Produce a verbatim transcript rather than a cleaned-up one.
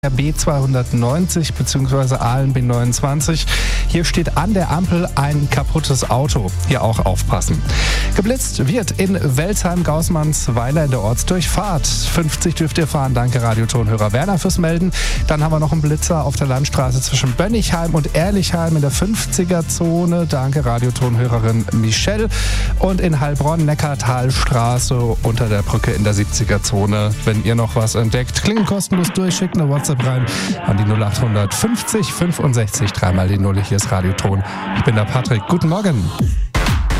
B zweihundertneunzig bzw. Aalen B neunundzwanzig. Hier steht an der Ampel ein kaputtes Auto. Hier auch aufpassen. Geblitzt wird in Welzheim-Gaußmannsweiler in der Ortsdurchfahrt. fünfzig dürft ihr fahren. Danke Radiotonhörer Werner fürs Melden. Dann haben wir noch einen Blitzer auf der Landstraße zwischen Bönnigheim und Ehrlichheim in der fünfziger-Zone. Danke Radiotonhörerin Michelle. Und in Heilbronn Neckartalstraße unter der Brücke in der siebziger-Zone. Wenn ihr noch was entdeckt, klingen kostenlos durch, schickt eine WhatsApp rein an die null achthundert fünfzig fünfundsechzig, dreimal die Null. Hier ist Radioton. Ich bin der Patrick. Guten Morgen.